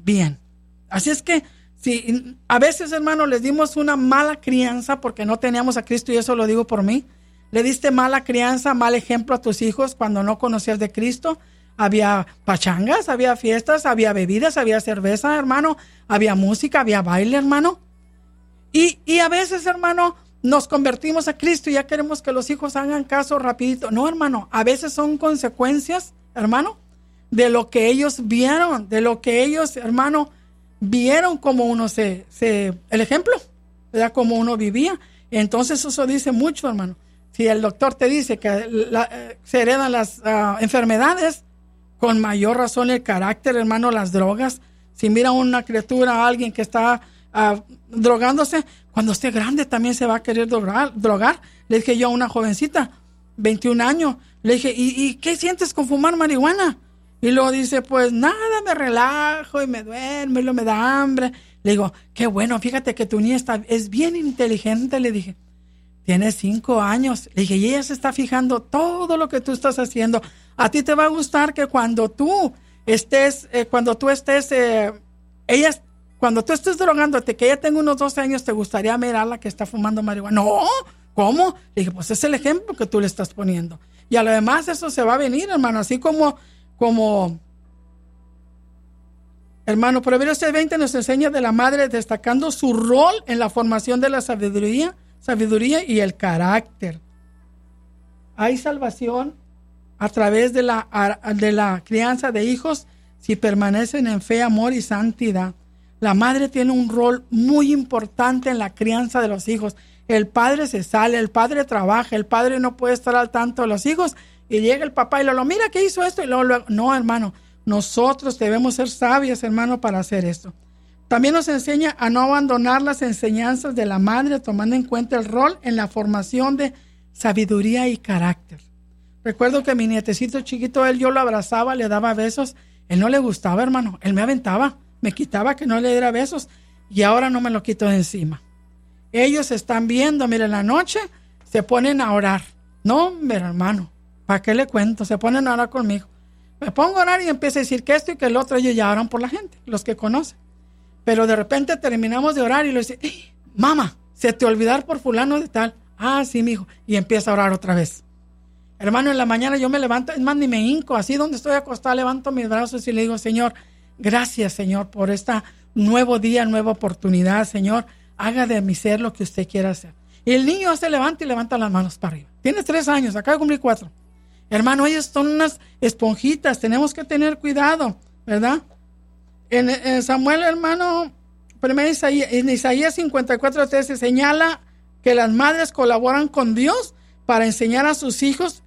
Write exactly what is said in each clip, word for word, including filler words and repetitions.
bien. Así es que, si a veces, hermano, les dimos una mala crianza porque no teníamos a Cristo, y eso lo digo por mí. Le diste mala crianza, mal ejemplo a tus hijos cuando no conocías de Cristo. Había pachangas, había fiestas, había bebidas, había cerveza, hermano. Había música, había baile, hermano. Y, y a veces, hermano, nos convertimos a Cristo y ya queremos que los hijos hagan caso rapidito. No, hermano, a veces son consecuencias, hermano, de lo que ellos vieron, de lo que ellos, hermano, vieron como uno se, se el ejemplo, ¿verdad? Como uno vivía. Entonces eso dice mucho, hermano. Si el doctor te dice que la, eh, se heredan las uh, enfermedades, con mayor razón el carácter, hermano, las drogas. Si mira una criatura, a alguien que está uh, drogándose, cuando esté grande también se va a querer drogar, drogar. Le dije yo a una jovencita, veintiún años, le dije, ¿y, y qué sientes con fumar marihuana? Y luego dice, pues nada, me relajo y me duermo y luego me da hambre. Le digo, qué bueno, fíjate que tu niña está, es bien inteligente, le dije. Tiene cinco años. Le dije, y ella se está fijando todo lo que tú estás haciendo. A ti te va a gustar que cuando tú estés, eh, cuando tú estés, eh, ella, cuando tú estés drogándote, que ella tenga unos doce años, te gustaría mirarla que está fumando marihuana. No, ¿cómo? Le dije, pues es el ejemplo que tú le estás poniendo. Y a lo demás eso se va a venir, hermano, así como... Como, hermano, Proverbios veinte nos enseña de la madre destacando su rol en la formación de la sabiduría, sabiduría y el carácter. Hay salvación a través de la, de la crianza de hijos si permanecen en fe, amor y santidad. La madre tiene un rol muy importante en la crianza de los hijos. El padre se sale, el padre trabaja, el padre no puede estar al tanto de los hijos. Y llega el papá y lo, lo mira que hizo esto y luego, luego, no, hermano, nosotros debemos ser sabios, hermano, para hacer esto. También nos enseña a no abandonar las enseñanzas de la madre, tomando en cuenta el rol en la formación de sabiduría y carácter. Recuerdo que mi nietecito chiquito, él yo lo abrazaba, le daba besos, él no le gustaba, hermano, él me aventaba, me quitaba que no le diera besos y ahora no me lo quito de encima. Ellos están viendo, mira, en la noche se ponen a orar. No, mira, hermano. ¿Para qué le cuento? Se ponen a orar conmigo. Me pongo a orar y empiezo a decir que esto y que el otro. Ellos ya oran por la gente, los que conocen. Pero de repente terminamos de orar y le dice, ¡eh, mamá! Se te olvidar por fulano de tal. Ah, sí, mijo. Y empieza a orar otra vez. Hermano, en la mañana yo me levanto, es más, ni me hinco. Así donde estoy acostado, levanto mis brazos y le digo, Señor, gracias, Señor, por este nuevo día, nueva oportunidad. Señor, haga de mi ser lo que usted quiera hacer. Y el niño se levanta y levanta las manos para arriba. Tiene tres años, acaba de cumplir cuatro. Hermano, ellos son unas esponjitas, tenemos que tener cuidado, ¿verdad? En, en Samuel, hermano, primero Isaías, en Isaías cincuenta y cuatro, trece señala que las madres colaboran con Dios para enseñar a sus hijos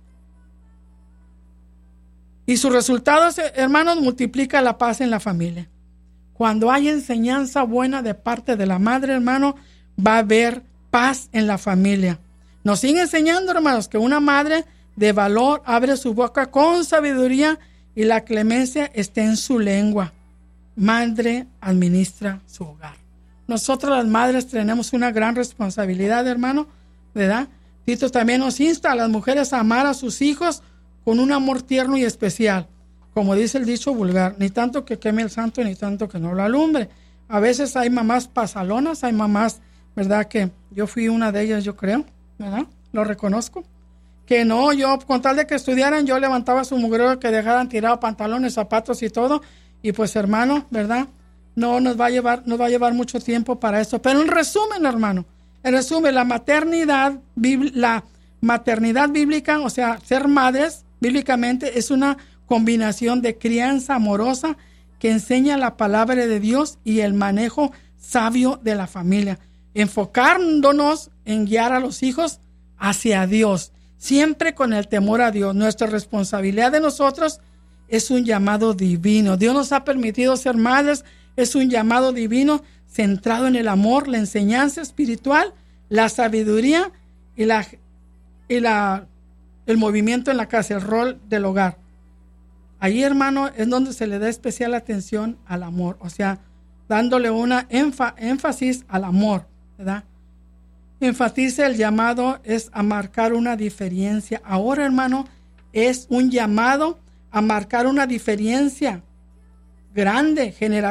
y sus resultados, hermanos, multiplica la paz en la familia. Cuando hay enseñanza buena de parte de la madre, hermano, va a haber paz en la familia. Nos sigue enseñando, hermanos, que una madre de valor abre su boca con sabiduría y la clemencia está en su lengua. Madre administra su hogar. Nosotros las madres tenemos una gran responsabilidad, hermano, ¿verdad? Tito también nos insta a las mujeres a amar a sus hijos con un amor tierno y especial. Como dice el dicho vulgar, ni tanto que queme el santo, ni tanto que no lo alumbre. A veces hay mamás pasalonas, hay mamás, ¿verdad? Que yo fui una de ellas, yo creo, ¿verdad? Lo reconozco. Que no, yo con tal de que estudiaran, yo levantaba su mugrero, que dejaran tirado pantalones, zapatos y todo. Y pues, hermano, ¿verdad? No nos va a llevar, nos va a llevar mucho tiempo para eso. Pero en resumen, hermano, en resumen, la maternidad, la maternidad bíblica, o sea, ser madres, bíblicamente, es una combinación de crianza amorosa que enseña la palabra de Dios y el manejo sabio de la familia, enfocándonos en guiar a los hijos hacia Dios, siempre con el temor a Dios. Nuestra responsabilidad de nosotros es un llamado divino. Dios nos ha permitido ser madres, es un llamado divino centrado en el amor, la enseñanza espiritual, la sabiduría y, la, y la, el movimiento en la casa, el rol del hogar. Ahí, hermano, es donde se le da especial atención al amor, o sea, dándole una énfa, énfasis al amor, ¿verdad? Enfatiza el llamado es a marcar una diferencia. Ahora, hermano, es un llamado a marcar una diferencia grande, generacional.